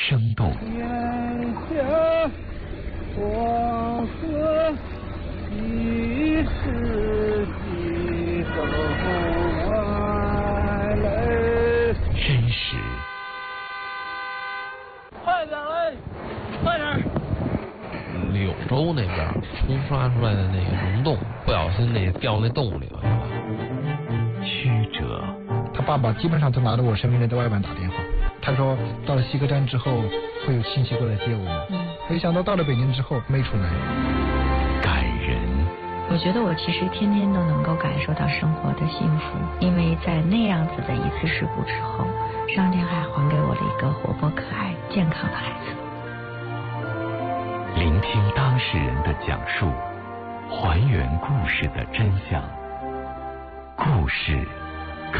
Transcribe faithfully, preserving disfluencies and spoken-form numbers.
生动。 眼下黄河一世纪走完来。 真实。 快点来，快点！ 柳州那边冲刷出来的那个溶洞，不小心那掉那洞里了。 曲折。 他爸爸基本上都拿着我身份证在外面打电话。他说到了西客站之后会有亲戚过来接我们，嗯，没想到到了北京之后没出来。 感人。 我觉得我其实天天都能够感受到生活的幸福，因为在那样子的一次事故之后，上天还还给我了一个活泼可爱健康的孩子。 聆听当事人的讲述，还原故事的真相。故事